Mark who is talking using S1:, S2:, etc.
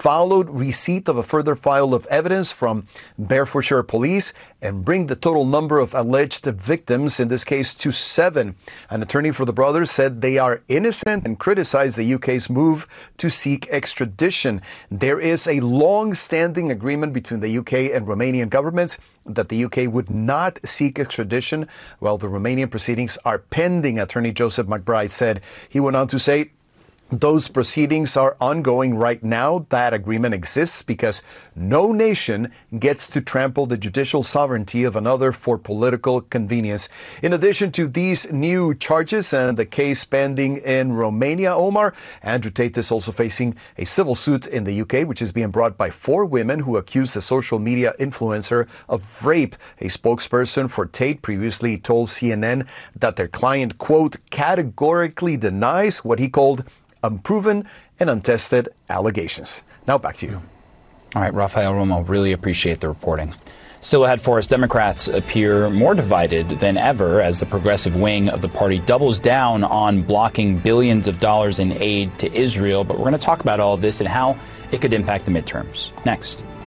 S1: followed receipt of a further file of evidence from Herefordshire Police and bring the total number of alleged victims, in this case, to 7. An attorney for the brothers said they are innocent and criticized the UK's move to seek extradition. There is a long-standing agreement between the UK and Romanian governments that the UK would not seek extradition while the Romanian proceedings are pending, Attorney Joseph McBride said. He went on to say, those proceedings are ongoing right now. That agreement exists because no nation gets to trample the judicial sovereignty of another for political convenience. In addition to these new charges and the case pending in Romania, Omar, Andrew Tate is also facing a civil suit in the UK, which is being brought by 4 women who accuse the social media influencer of rape. A spokesperson for Tate previously told CNN that their client, quote, categorically denies what he called unproven and untested allegations. Now back to you.
S2: All right, Rafael Romo, really appreciate the reporting. Still ahead for us, Democrats appear more divided than ever as the progressive wing of the party doubles down on blocking billions of dollars in aid to Israel. But we're going to talk about all of this and how it could impact the midterms. Next.